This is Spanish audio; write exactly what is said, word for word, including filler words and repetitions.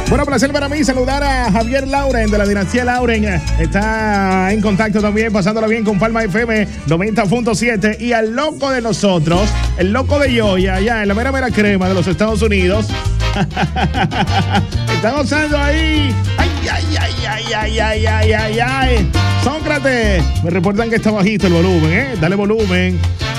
Bueno, placer para mí saludar a Javier Lauren de la dinastía Lauren. Está en contacto también, pasándola bien con Palma F M noventa punto siete. Y al loco de nosotros, el loco de Yoya, allá en la mera mera crema de los Estados Unidos. Está gozando ahí. Ay, ay, ay, ay, ay, ay, ay, ay, ay. Sócrates, me reportan que está bajito el volumen, ¿eh? Dale volumen.